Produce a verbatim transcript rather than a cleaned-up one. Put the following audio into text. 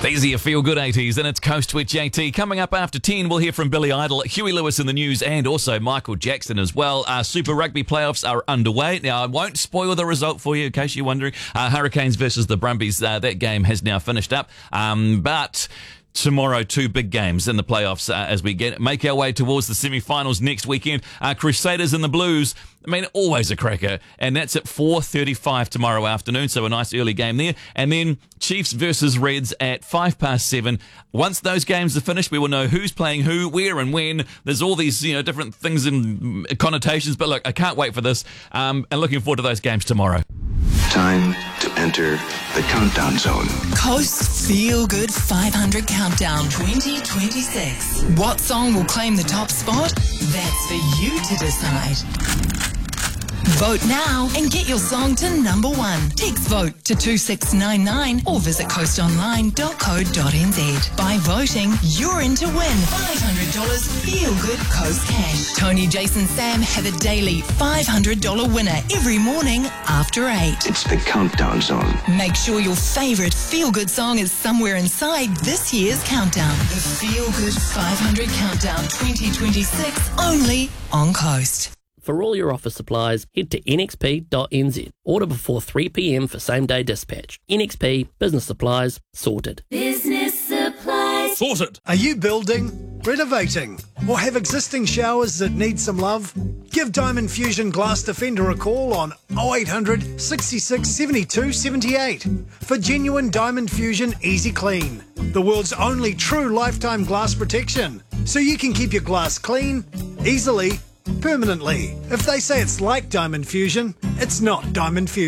These are your feel-good eighties, and it's Coast with J T. Coming up after ten, we'll hear from Billy Idol, Huey Lewis in the news, and also Michael Jackson as well. Uh, Super Rugby playoffs are underway. Now, I won't spoil the result for you in case you're wondering. Uh, Hurricanes versus the Brumbies, uh, that game has now finished up. Um, but... Tomorrow, two big games in the playoffs uh, as we get make our way towards the semi-finals next weekend. Uh, Crusaders and the Blues, I mean, always a cracker. And that's at four thirty-five tomorrow afternoon, so a nice early game there. And then Chiefs versus Reds at five past seven. Once those games are finished, we will know who's playing who, where and when. There's all these, you know, different things and connotations. But look, I can't wait for this. Um, and looking forward to those games tomorrow. Time to enter the countdown zone. Coast Feel Good five hundred Countdown twenty twenty-six. What song will claim the top spot? That's for you to decide. Vote now and get your song to number one. Text VOTE to two six nine nine or visit coast online dot co dot n z. By voting, you're in to win five hundred dollars Feel Good Coast Cash. Tony, Jason, Sam have a daily five hundred dollars winner every morning after eight. It's the countdown zone. Make sure your favourite Feel Good song is somewhere inside this year's countdown. The Feel Good five hundred Countdown twenty twenty-six, only on Coast. For all your office supplies, head to n x p dot n z. Order before three p m for same-day dispatch. N X P, business supplies, sorted. Business supplies. Sorted. Are you building, renovating, or have existing showers that need some love? Give Diamond Fusion Glass Defender a call on oh eight hundred, sixty-six, seventy-two, seventy-eight for genuine Diamond Fusion Easy Clean, the world's only true lifetime glass protection, so you can keep your glass clean, easily, permanently. If they say it's like Diamond Fusion, it's not Diamond Fusion.